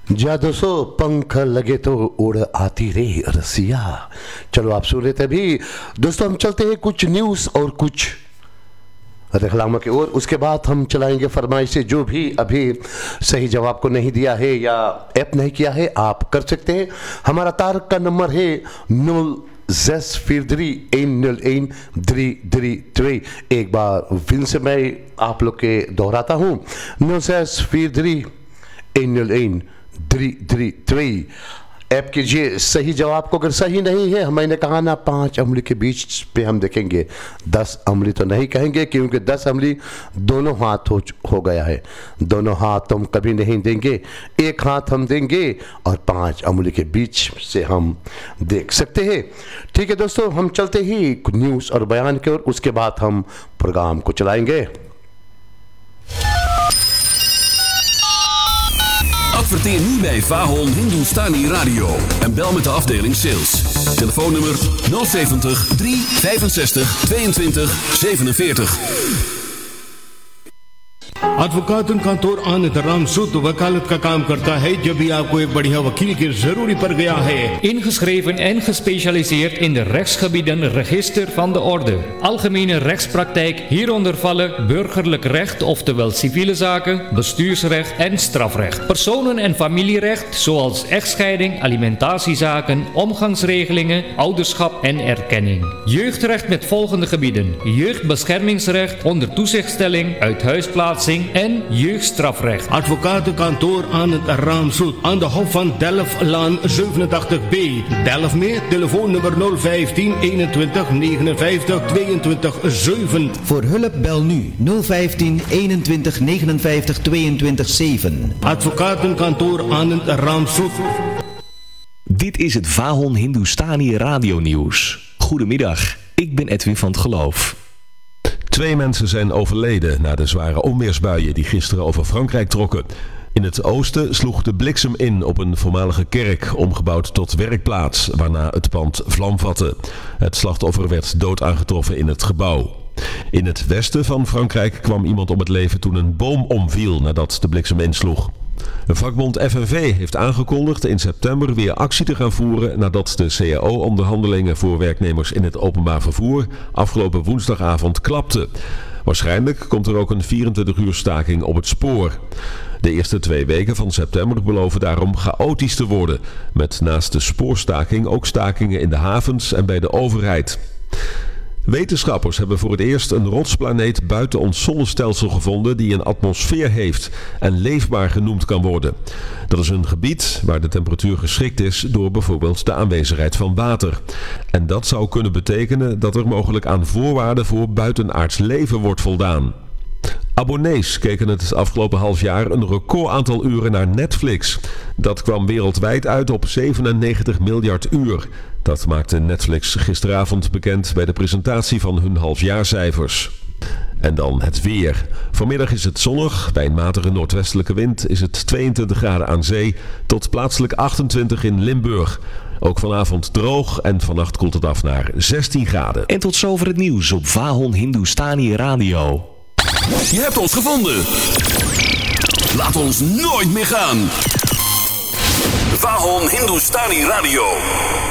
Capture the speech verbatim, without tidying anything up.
जादू सो पंख लगे तो उड़ आती रे रसिया। चलो आप सुन रहे थे अभी दोस्तों, हम चलते हैं कुछ न्यूज़ और कुछ रेखलामा की ओर। उसके बाद हम चलाएंगे फरमाइश से, जो भी अभी सही जवाब को नहीं दिया है या ऐप नहीं किया है आप कर सकते हैं। हमारा तारक का नंबर है नूल ज़ेस फिर थ्री एन नल एन थ्री थ्री थ्री। एक बार फिर से मैं आप लोग के दोहराता हूँ, नूल ज़ेस फिर थ्री एन नल N three three three. App कीजिए सही जवाब को। अगर सही नहीं है, मैंने कहा ना पांच उंगली के बीच पे हम देखेंगे, दस उंगली तो नहीं कहेंगे क्योंकि दस उंगली दोनों हाथ हो हो गया है। दोनों हाथ हम कभी नहीं देंगे, एक हाथ हम देंगे और पांच उंगली के बीच से हम देख सकते हैं। ठीक है दोस्तों, हम चलते ही न्यूज़ और बयान की ओर, उसके बाद हम प्रोग्राम को चलाएंगे। Adverteer nu bij Vahon Hindustani Radio en bel met de afdeling sales. Telefoonnummer nul zeventig, drie vijfenzestig, tweeëntwintig, zevenenveertig. Advocate आनंद राम सूद वकालत का काम करता है। जब भी आपको एक बढ़िया वकील की जरूरी पड़ गया है, ingeschreven en gespecialiseerd in de rechtsgebieden register van de orde, algemene rechtspraktijk, hieronder vallen burgerlijk recht, oftewel civiele zaken, bestuursrecht en strafrecht, personen- en familierecht, zoals echtscheiding, alimentatiezaken, omgangsregelingen, ouderschap en erkenning, jeugdrecht met volgende gebieden: jeugdbeschermingsrecht, onder toezichtstelling, uithuisplaatsing en jeugdstrafrecht. Advocatenkantoor Anand Ram Soet aan de Hof van Delftlaan zevenentachtig B. Delft meer, telefoonnummer nul vijftien, eenentwintig, negenenvijftig, tweeëntwintig, zeven. Voor hulp bel nu nul vijftien, eenentwintig, negenenvijftig, tweeëntwintig, zeven. Advocatenkantoor Anand Ram Soet. Dit is het Vahon Hindustani Radio Nieuws. Goedemiddag, ik ben Edwin van het Geloof. Twee mensen zijn overleden na de zware onweersbuien die gisteren over Frankrijk trokken. In het oosten sloeg de bliksem in op een voormalige kerk, omgebouwd tot werkplaats, waarna het pand vlam vatte. Het slachtoffer werd dood aangetroffen in het gebouw. In het westen van Frankrijk kwam iemand om het leven toen een boom omviel nadat de bliksem insloeg. De vakbond F N V heeft aangekondigd in september weer actie te gaan voeren nadat de C A O-onderhandelingen voor werknemers in het openbaar vervoer afgelopen woensdagavond klapten. Waarschijnlijk komt er ook een vierentwintig uur staking op het spoor. De eerste twee weken van september beloven daarom chaotisch te worden, met naast de spoorstaking ook stakingen in de havens en bij de overheid. Wetenschappers hebben voor het eerst een rotsplaneet buiten ons zonnestelsel gevonden die een atmosfeer heeft en leefbaar genoemd kan worden. Dat is een gebied waar de temperatuur geschikt is door bijvoorbeeld de aanwezigheid van water. En dat zou kunnen betekenen dat er mogelijk aan voorwaarden voor buitenaards leven wordt voldaan. Abonnees keken het afgelopen half jaar een record aantal uren naar Netflix. Dat kwam wereldwijd uit op zevenennegentig miljard uur. Dat maakte Netflix gisteravond bekend bij de presentatie van hun halfjaarcijfers. En dan het weer. Vanmiddag is het zonnig. Bij een matige noordwestelijke wind is het tweeëntwintig graden aan zee tot plaatselijk achtentwintig in Limburg. Ook vanavond droog en vannacht koelt het af naar zestien graden. En tot zover het nieuws op Vahon Hindustani Radio. Je hebt ons gevonden. Laat ons nooit meer gaan. Vahon Hindustani Radio.